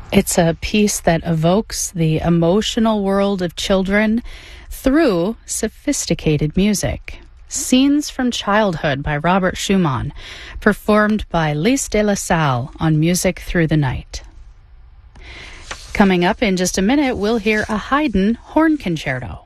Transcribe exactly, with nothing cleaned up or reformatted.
It's a piece that evokes the emotional world of children through sophisticated music. Scenes from Childhood by Robert Schumann, performed by Lise de la Salle on Music Through the Night. Coming up in just a minute, we'll hear a Haydn horn concerto.